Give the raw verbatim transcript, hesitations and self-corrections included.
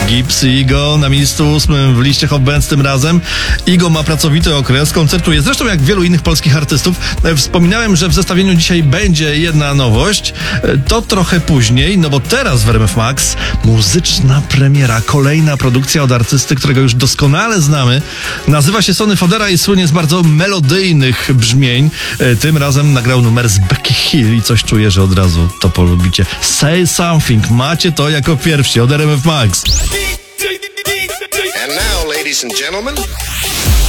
Gibbs i Igo na miejscu ósmym w liście Hot Bands tym razem. Igo ma pracowity okres, koncertuje. Zresztą jak wielu innych polskich artystów. Wspominałem, że w zestawieniu dzisiaj będzie jedna nowość. To trochę później, no bo teraz w R M F Max muzyczna premiera. Kolejna produkcja od artysty, którego już doskonale znamy. Nazywa się Sonny Fodera i słynie z bardzo melodyjnych brzmień. Tym razem nagrał numer z Becky Hill i coś czuję, że od razu to polubicie. Say Something. Macie to jako pierwsi od R M F Max. And now, ladies and gentlemen...